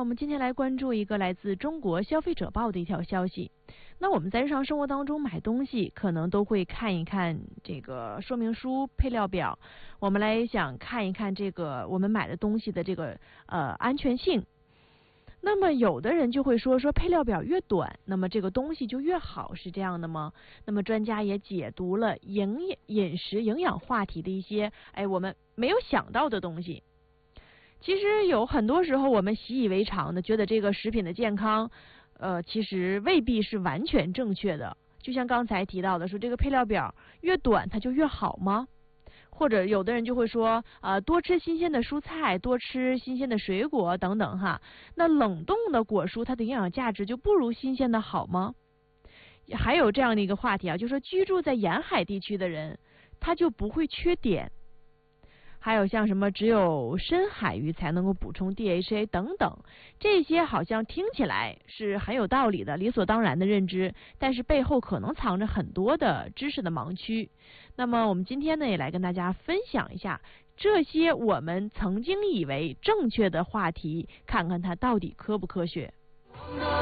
我们今天来关注一个来自中国消费者报的一条消息。那我们在日常生活当中买东西，可能都会看一看这个说明书、配料表，我们来想看一看这个我们买的东西的这个安全性。那么有的人就会说配料表越短，那么这个东西就越好，是这样的吗？那么专家也解读了饮食营养话题的一些我们没有想到的东西。其实有很多时候我们习以为常的觉得这个食品的健康其实未必是完全正确的。就像刚才提到的说这个配料表越短它就越好吗？或者有的人就会说多吃新鲜的蔬菜，多吃新鲜的水果等等哈。那冷冻的果蔬它的营养价值就不如新鲜的好吗？还有这样的一个话题就是说居住在沿海地区的人他就不会缺碘。还有像什么只有深海鱼才能够补充 DHA 等等，这些好像听起来是很有道理的，理所当然的认知，但是背后可能藏着很多的知识的盲区。那么我们今天呢也来跟大家分享一下这些我们曾经以为正确的话题，看看它到底科不科学。